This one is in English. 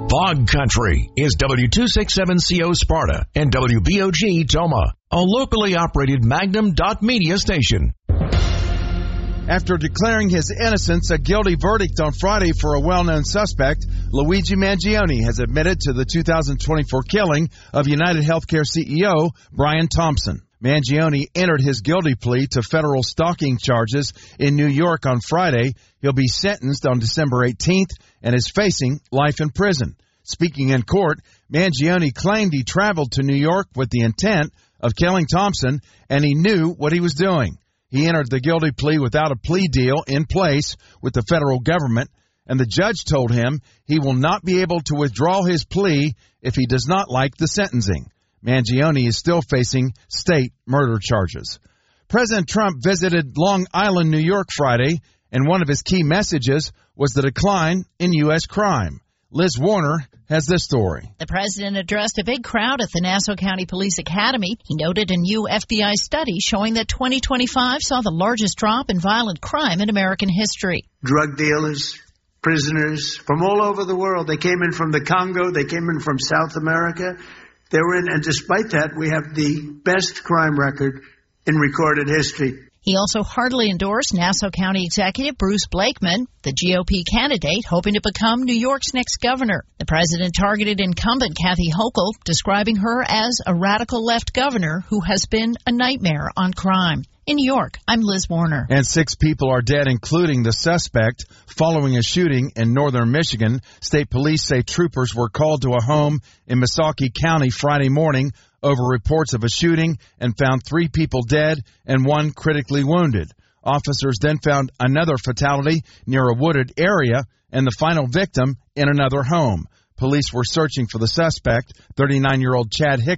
Fog Country is W267CO Sparta and WBOG Toma, a locally operated Magnum.media station. After declaring his innocence, a guilty verdict on Friday for a well-known suspect, Luigi Mangione has admitted to the 2024 killing of United Healthcare CEO Brian Thompson. Mangione entered his guilty plea to federal stalking charges in New York on Friday. He'll be sentenced on December 18th and is facing life in prison. Speaking in court, Mangione claimed he traveled to New York with the intent of killing Thompson, and he knew what he was doing. He entered the guilty plea without a plea deal in place with the federal government, and the judge told him he will not be able to withdraw his plea if he does not like the sentencing. Mangione is still facing state murder charges. President Trump visited Long Island, New York Friday, and one of his key messages was the decline in U.S. crime. Liz Warner has this story. The president addressed a big crowd at the Nassau County Police Academy. He noted a new FBI study showing that 2025 saw the largest drop in violent crime in American history. Drug dealers, prisoners from all over the world. They came in from the Congo. They came in from South America. They were in, and despite that, we have the best crime record in recorded history. He also heartily endorsed Nassau County Executive Bruce Blakeman, the GOP candidate hoping to become New York's next governor. The president targeted incumbent Kathy Hochul, describing her as a radical left governor who has been a nightmare on crime. In New York, I'm Liz Warner. And 6 people are dead, including the suspect, following a shooting in northern Michigan. State police say troopers were called to a home in Missaukee County Friday morning over reports of a shooting and found 3 people dead and 1 critically wounded. Officers then found another fatality near a wooded area and the final victim in another home. Police were searching for the suspect, 39-year-old Chad Hicks.